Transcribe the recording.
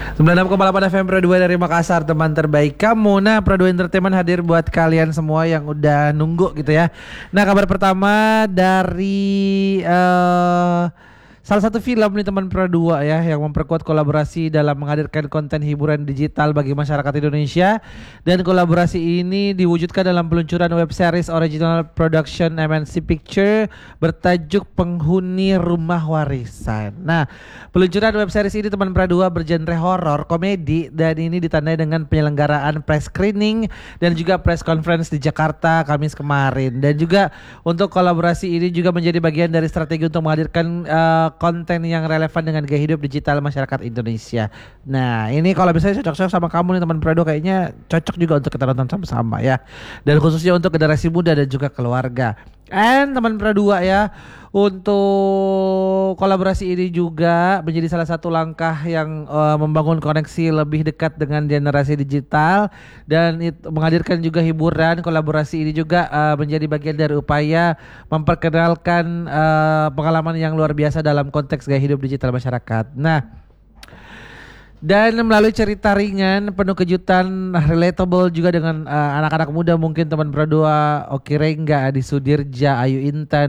96,8 FM Pro 2 dari Makassar, teman terbaik kamu. Nah, Pro 2 Entertainment hadir buat kalian semua yang udah nunggu gitu ya. Nah, kabar pertama dari salah satu film nih teman Pro 2 ya, yang memperkuat kolaborasi dalam menghadirkan konten hiburan digital bagi masyarakat Indonesia. Dan kolaborasi ini diwujudkan dalam peluncuran web series original production MNC Picture bertajuk Penghuni Rumah Warisan. Nah, peluncuran web series ini teman Pro 2 bergenre horor, komedi, dan ini ditandai dengan penyelenggaraan press screening dan juga press conference di Jakarta Kamis kemarin. Dan juga untuk kolaborasi ini juga menjadi bagian dari strategi untuk menghadirkan konten yang relevan dengan gaya hidup digital masyarakat Indonesia. Nah, ini kalau misalnya cocok sama kamu nih teman Prado, kayaknya cocok juga untuk kita nonton sama-sama ya. Dan khususnya untuk generasi muda dan juga keluarga. And teman Prado ya, untuk kolaborasi ini juga menjadi salah satu langkah yang membangun koneksi lebih dekat dengan generasi digital dan menghadirkan juga hiburan. Kolaborasi ini juga menjadi bagian dari upaya memperkenalkan pengalaman yang luar biasa dalam konteks gaya hidup digital masyarakat. Nah, dan melalui cerita ringan penuh kejutan, relatable juga dengan anak-anak muda, mungkin teman berdua Oki Rengga, Adi Sudirja, Ayu Intan,